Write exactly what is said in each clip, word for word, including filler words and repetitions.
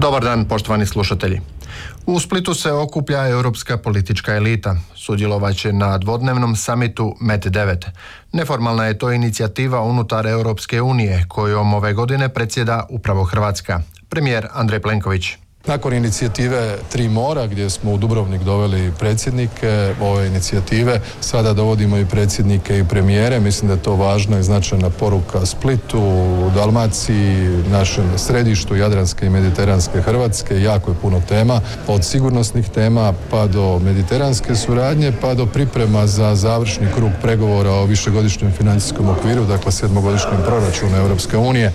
Dobar dan, poštovani slušatelji. U Splitu se okuplja europska politička elita. Sudjelovaće na dvodnevnom samitu Met devet. Neformalna je to inicijativa unutar Europske unije, kojom ove godine predsjeda upravo Hrvatska. Premijer Andrej Plenković. Nakon inicijative Tri mora, gdje smo u Dubrovnik doveli predsjednike ove inicijative, sada dovodimo i predsjednike i premijere. Mislim da je to važna i značajna poruka Splitu, Dalmaciji, našem središtu Jadranske i Mediteranske Hrvatske. Jako je puno tema, od sigurnosnih tema pa do mediteranske suradnje, pa do priprema za završni krug pregovora o višegodišnjem financijskom okviru, dakle sedmogodišnjem proračunu Europske unije.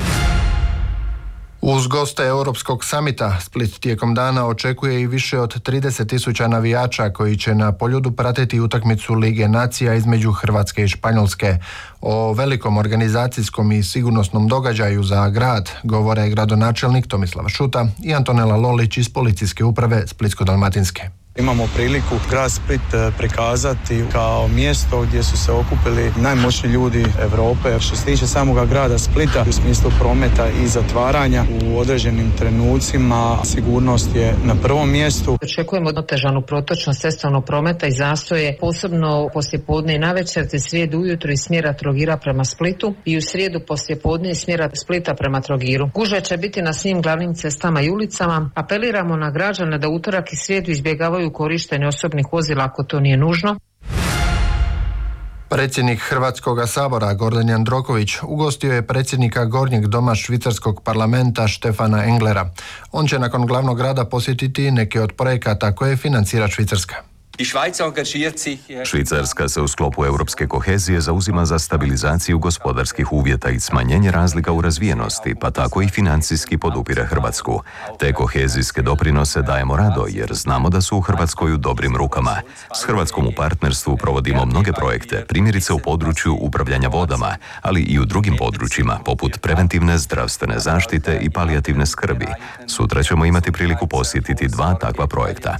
Uz goste Europskog samita, Split tijekom dana očekuje i više od trideset tisuća navijača koji će na Poljudu pratiti utakmicu Lige nacija između Hrvatske i Španjolske. O velikom organizacijskom i sigurnosnom događaju za grad govore gradonačelnik Tomislav Šuta i Antonela Lolić iz Policijske uprave Splitsko-dalmatinske. Imamo priliku grad Split prikazati kao mjesto gdje su se okupili najmoćniji ljudi Europe. Što se tiče samoga grada Splita, u smislu prometa i zatvaranja u određenim trenucima, sigurnost je na prvom mjestu. Očekujemo otežanu protočnost cestovnog prometa i zastoje, posebno poslijepodne i navečer, te srijedu ujutro iz smjera Trogira prema Splitu i u srijedu poslijepodne iz smjera Splita prema Trogiru. Gužve će biti na svim glavnim cestama i ulicama. Apeliramo na građane da utorak i srijedu izbjegavaju korištenje osobnih vozila ako to nije nužno. Predsjednik Hrvatskog sabora Gordan Jandroković ugostio je predsjednika Gornjeg doma švicarskog parlamenta Štefana Englera. On će nakon glavnog rada posjetiti neke od projekata koje financira Švicarska. Švicarska se u sklopu europske kohezije zauzima za stabilizaciju gospodarskih uvjeta i smanjenje razlika u razvijenosti, pa tako i financijski podupire Hrvatsku. Te kohezijske doprinose dajemo rado jer znamo da su u Hrvatskoj u dobrim rukama. S Hrvatskom u partnerstvu provodimo mnoge projekte, primjerice u području upravljanja vodama, ali i u drugim područjima poput preventivne zdravstvene zaštite i palijativne skrbi. Sutra ćemo imati priliku posjetiti dva takva projekta.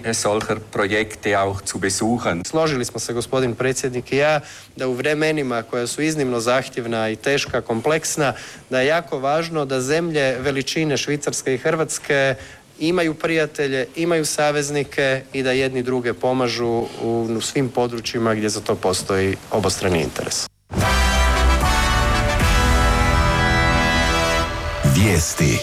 Složili smo se, gospodin predsjednik i ja, da u vremenima koja su iznimno zahtjevna i teška, kompleksna, da je jako važno da zemlje veličine Švicarske i Hrvatske imaju prijatelje, imaju saveznike i da jedni druge pomažu u svim područjima gdje za to postoji obostrani interes. Vijesti.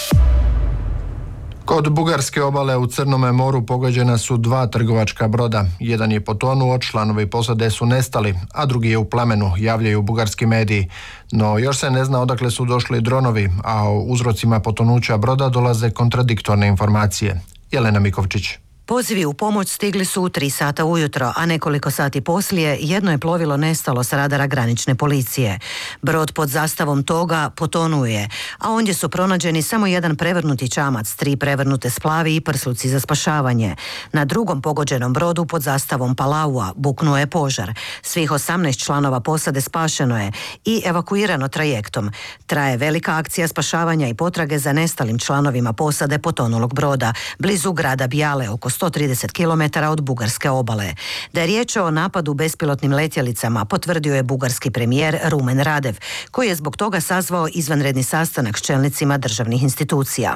Kod bugarske obale u Crnome moru pogođena su dva trgovačka broda. Jedan je potonuo, članovi posade su nestali, a drugi je u plamenu, javljaju bugarski mediji. No još se ne zna odakle su došli dronovi, a o uzrocima potonuća broda dolaze kontradiktorne informacije. Jelena Mikovčić. Pozivi u pomoć stigli su u tri sata ujutro, a nekoliko sati poslije jedno je plovilo nestalo s radara granične policije. Brod pod zastavom toga potonuje, a ondje su pronađeni samo jedan prevrnuti čamac, tri prevrnute splavi i prsluci za spašavanje. Na drugom pogođenom brodu pod zastavom Palaua buknuo je požar. Svih osamnaest članova posade spašeno je i evakuirano trajektom. Traje velika akcija spašavanja i potrage za nestalim članovima posade potonulog broda, blizu grada Bijale, oko sto trideset kilometara od bugarske obale. Da je riječ o napadu bespilotnim letjelicama, potvrdio je bugarski premijer Rumen Radev, koji je zbog toga sazvao izvanredni sastanak s čelnicima državnih institucija.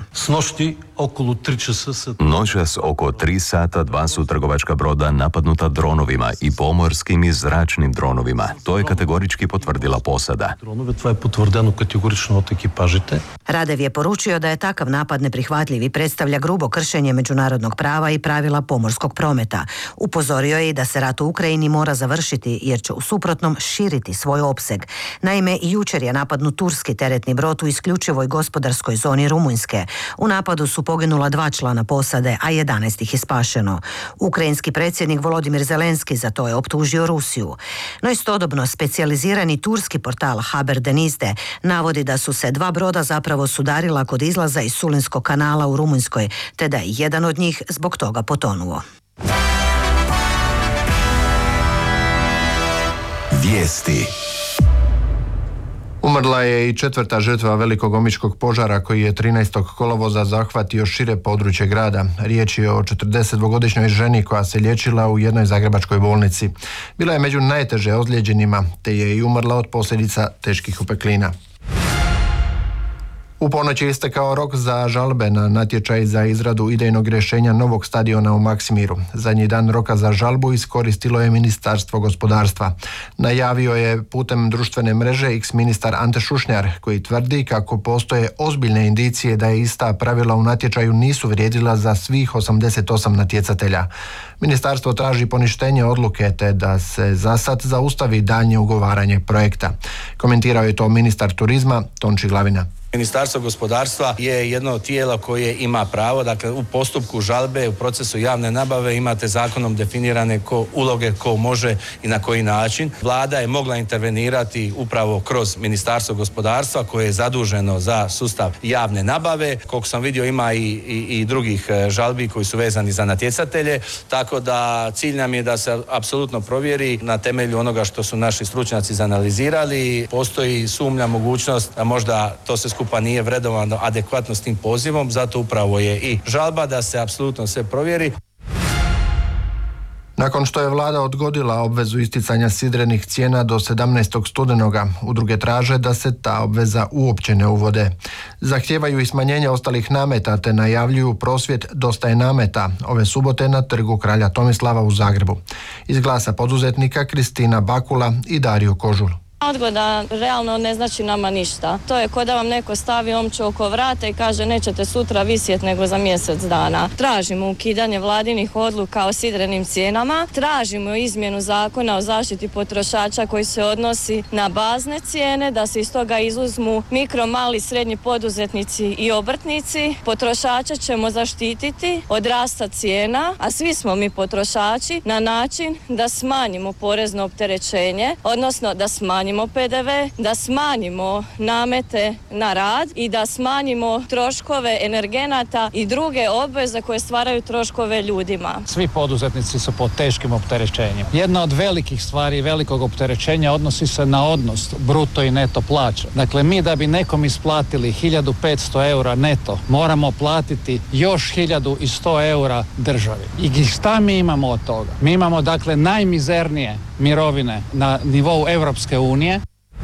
Noćas oko tri sata dva su trgovačka broda napadnuta dronovima i pomorskim i zračnim dronovima. To je kategorički potvrdila posada. Radev je poručio da je takav napad neprihvatljiv i predstavlja grubo kršenje međunarodnog prava i pravila pomorskog prometa. Upozorio je i da se rat u Ukrajini mora završiti jer će u suprotnom širiti svoj opseg. Naime, jučer je napadnut turski teretni brod u isključivoj gospodarskoj zoni Rumunjske. U napadu su poginula dva člana posade, a jedanaest ih je spašeno. Ukrajinski predsjednik Volodimir Zelenski za to je optužio Rusiju. No istodobno specijalizirani turski portal Haber Denizde navodi da su se dva broda zapravo sudarila kod izlaza iz Sulinskog kanala u Rumunjskoj, te da je jedan od njih zbog toga potonuo. Vijesti. Umrla je i četvrta žrtva velikog omiškog požara koji je trinaestog kolovoza zahvatio šire područje grada. Riječ je o četrdesetdvogodišnjoj ženi koja se liječila u jednoj zagrebačkoj bolnici. Bila je među najteže ozlijeđenima, te je i umrla od posljedica teških upeklina. U ponoć je istekao rok za žalbe na natječaj za izradu idejnog rješenja novog stadiona u Maksimiru. Zadnji dan roka za žalbu iskoristilo je Ministarstvo gospodarstva. Najavio je putem društvene mreže eks-ministar Ante Šušnjar, koji tvrdi kako postoje ozbiljne indicije da je ista pravila u natječaju nisu vrijedila za svih osamdeset osam natjecatelja. Ministarstvo traži poništenje odluke te da se za sad zaustavi daljnje ugovaranje projekta. Komentirao je to ministar turizma Tonči Glavina. Ministarstvo gospodarstva je jedno od tijela koje ima pravo, dakle u postupku žalbe, u procesu javne nabave imate zakonom definirane ko, uloge ko može i na koji način. Vlada je mogla intervenirati upravo kroz Ministarstvo gospodarstva koje je zaduženo za sustav javne nabave. Koliko sam vidio ima i, i, i drugih žalbi koji su vezani za natjecatelje, tako da cilj nam je da se apsolutno provjeri na temelju onoga što su naši stručnjaci izanalizirali. Postoji sumnja, mogućnost da možda to se skupa pa nije vredovano adekvatno s tim pozivom, zato upravo je i žalba da se apsolutno sve provjeri. Nakon što je vlada odgodila obvezu isticanja sidrenih cijena do sedamnaestog studenoga, udruge traže da se ta obveza uopće ne uvode. Zahtijevaju i smanjenje ostalih nameta te najavljuju prosvjed Dosta je nameta ove subote na Trgu kralja Tomislava u Zagrebu. Iz Glasa poduzetnika Kristina Bakula i Dario Kožul. Odgoda realno ne znači nama ništa. To je ko da vam neko stavi omču oko vrata i kaže nećete sutra visjeti nego za mjesec dana. Tražimo ukidanje vladinih odluka o sidrenim cijenama, tražimo izmjenu zakona o zaštiti potrošača koji se odnosi na bazne cijene, da se iz toga izuzmu mikro, mali, srednji poduzetnici i obrtnici. Potrošača ćemo zaštititi od rasta cijena, a svi smo mi potrošači, na način da smanjimo porezno opterećenje, odnosno da smanjimo pe de ve, da smanjimo namete na rad i da smanjimo troškove energenata i druge obveze koje stvaraju troškove ljudima. Svi poduzetnici su pod teškim opterećenjem. Jedna od velikih stvari, velikog opterećenja odnosi se na odnos bruto i neto plaća. Dakle, mi da bi nekom isplatili hiljadu petsto eura neto, moramo platiti još hiljadu sto eura državi. I šta mi imamo od toga? Mi imamo dakle najmizernije mirovine na nivou Europske unije.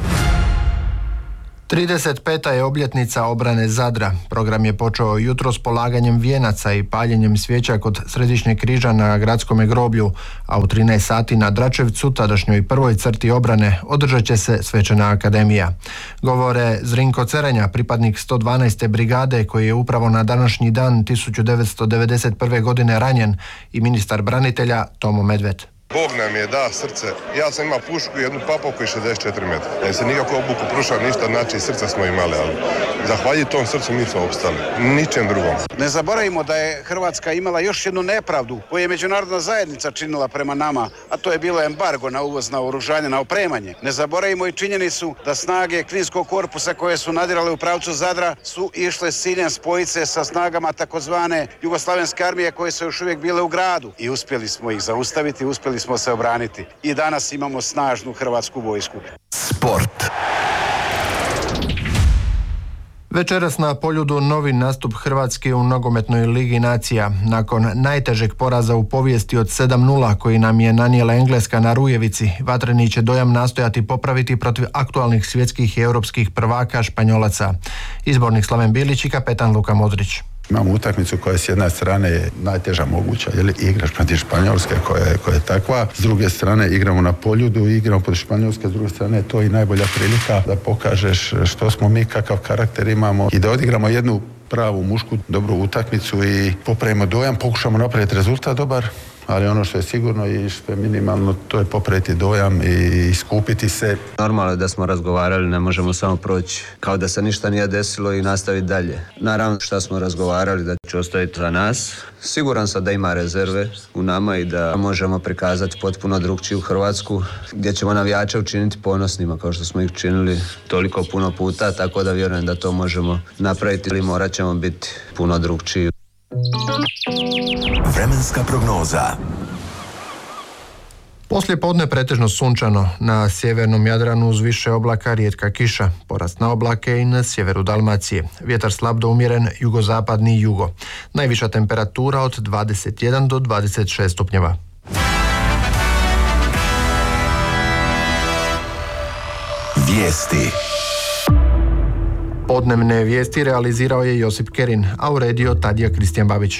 trideset peta je obljetnica obrane Zadra. Program je počeo jutro s polaganjem vijenaca i paljenjem svijeća kod Središnjeg križa na gradskome groblju, a u trinaest sati na Dračevcu, tadašnjoj prvoj crti obrane, održat će se svečana akademija. Govore Zrinko Cerenja, pripadnik sto dvanaeste brigade koji je upravo na današnji dan tisuću devetsto devedeset prve godine ranjen, i ministar branitelja Tomo Medved. Bog nam je da srce. Ja sam imao pušku i jednu papovku i šezdeset četiri metra. Ne se nikako obuku prušao ništa, znači srca smo imali, ali zahvaljujući tom srcu mi smo opstali. Ničem drugom. Ne zaboravimo da je Hrvatska imala još jednu nepravdu koju je međunarodna zajednica činila prema nama, a to je bilo embargo na uvoz naoružanja, na opremanje. Ne zaboravimo i činjenicu da snage Kninskog korpusa koje su nadirale u pravcu Zadra su išle s ciljem spojiti se sa snagama takozvane Jugoslavenske armije koje su još uvijek bile u gradu. I uspjeli smo ih zaustaviti, uspjeli smo se obraniti. I danas imamo snažnu hrvatsku vojsku. Sport. Večeras na Poljudu novi nastup Hrvatske u nogometnoj ligi nacija. Nakon najtežeg poraza u povijesti od sedam nula koji nam je nanijela Engleska na Rujevici, vatreni će dojam nastojati popraviti protiv aktualnih svjetskih i europskih prvaka Španjolaca. Izbornik Slaven Bilić i kapetan Luka Modrić. Imamo utakmicu koja s jedne strane je najteža moguća, jer igraš protiv Španjolske koja je, koja je takva. S druge strane igramo na Poljudu, igramo protiv Španjolske, s druge strane je to i najbolja prilika da pokažeš što smo mi, kakav karakter imamo i da odigramo jednu pravu mušku dobru utakmicu i popravimo dojam, pokušamo napraviti rezultat dobar, ali ono što je sigurno i što je minimalno, to je popraviti dojam i iskupiti se. Normalno je da smo razgovarali, ne možemo samo proći kao da se ništa nije desilo i nastaviti dalje. Naravno što smo razgovarali da će ostaviti za nas. Siguran sam da ima rezerve u nama i da možemo prikazati potpuno drugčiju Hrvatsku, gdje ćemo navijače učiniti ponosnima kao što smo ih činili toliko puno puta, tako da vjerujem da to možemo napraviti ili morat ćemo biti puno drugčiji. Vremenska prognoza. Poslije podne pretežno sunčano, na sjevernom Jadranu uz više oblaka rijetka kiša, porast na oblake i na sjeveru Dalmacije. Vjetar slab do umjeren jugozapadni jugo. Najviša temperatura od dvadeset jedan do dvadeset šest stupnjeva. Vijesti. Podnevne vijesti realizirao je Josip Kerin, a uredio Tadija Kristijan Babić.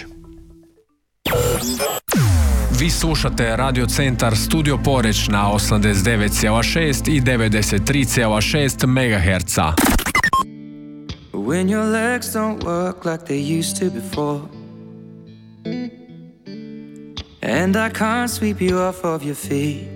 Vi slušate Radio Centar Studio Poreć na osamdeset devet zarez šest i devedeset tri zarez šest megaherca. When your legs don't work like they used to before, and I can't sweep you off of your feet,